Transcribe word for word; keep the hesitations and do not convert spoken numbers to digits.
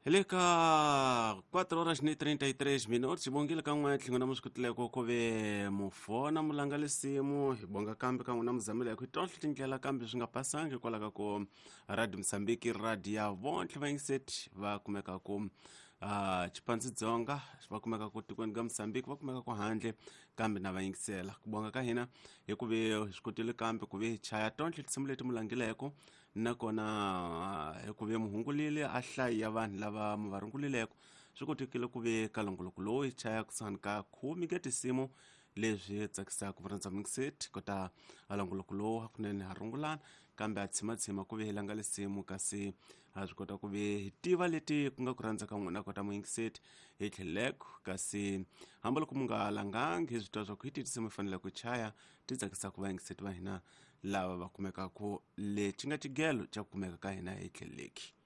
Eleka quatro horas ni trinta e três minutos. Bongile kangwe tlingona musikutleko kove mufona mulanga lesimu bonga kambi kanguna mzamile kwitotla tindlela kambi swi nga pasangi kwalaga ko Radio Msambiki radio ya vontle vaingiseti va kumeka ku uh, Chipanzi-Dzonga va kumeka ku tikweni ga Msambiki va kumeka ku handle kambi na vaingisela kubonga ka hina hikuve swikotile kambi kuve chaya tontle tisimu leti mulangileko nakona hikuve muhungulile a hlayi ya vanhu lava mu va rungulileko swi kotekile ku ve kalongoloko lowu hi chaya kusani ka khume ka tisimu leswi tsakisaka varandzamingiseti kota alongoloko lowu hakunene ha rungulana kambe a tshimatshima ku ve hi langa lisimu kasi ha swi kota ku ve hi tiva leti ku nga ku rhandza ka n'wina kota muyingiseti hi tlheleko kasi hamba loko mu nga langangi hi swi twa swa ku hi ti tisimu hi fanele ku chaya ti tsakisaka vayingiseti va hina lava va kumekaku lexi nga xigelo xa ku kumeka ka hina hi tlheleki